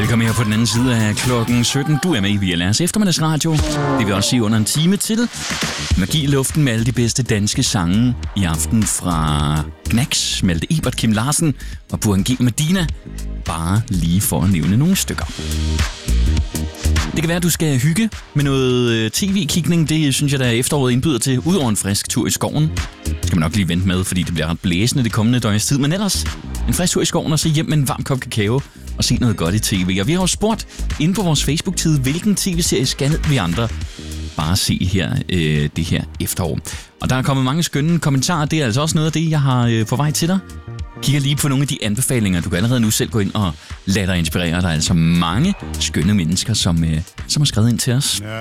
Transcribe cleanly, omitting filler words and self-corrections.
Velkommen her på den anden side af klokken 17. Du er med i VLR's eftermiddagsradio. Det vil også sige under en time til. Magi i luften med alle de bedste danske sange i aften fra Knacks, Malte Ebert, Kim Larsen og Burhan G. Medina. Bare lige for at nævne nogle stykker. Det kan være, at du skal hygge med noget tv-kigning. Det synes jeg, der efteråret indbyder til. Udover en frisk tur i skoven. Skal man nok lige vente med, fordi det bliver ret blæsende det kommende døgns tid. Men ellers en frisk tur i skoven og se hjem med en varm kop kakao og se noget godt i tv. Og vi har jo spurgt inde på vores Facebook-side, hvilken tv-serie skal vi andre bare se her det her efterår. Og der er kommet mange skønne kommentarer. Det er altså også noget af det, jeg har på vej til dig. Kigger lige på nogle af de anbefalinger. Du kan allerede nu selv gå ind og lade dig inspirere. Der er altså mange skønne mennesker, som har skrevet ind til os.